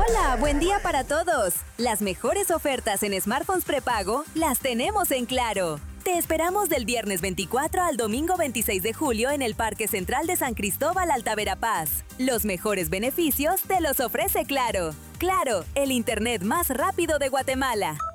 Hola, buen día para todos. Las mejores ofertas en smartphones prepago las tenemos en Claro. Te esperamos del viernes 24 al domingo 26 de julio en el Parque Central de San Cristóbal, Alta Verapaz. Los mejores beneficios te los ofrece Claro. Claro, el internet más rápido de Guatemala.